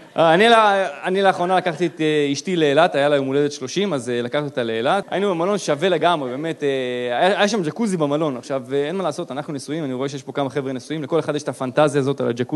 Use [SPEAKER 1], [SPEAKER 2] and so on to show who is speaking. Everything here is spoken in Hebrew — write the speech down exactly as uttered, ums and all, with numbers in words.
[SPEAKER 1] אני, אני לאחרונה לקחתי את אשתי לאילת, היה לה יום הולדת שלושים, אז לקחתי אותה לאילת. היינו במלון שווה לגמרי, באמת, היה, היה שם ג'קוזי במלון. עכשיו, אין מה לעשות, אנחנו נשואים, אני רואה שיש פה כמה חבר'ה נשואים, לכל אחד יש את הפנטזיה הזאת על הג'קוזי.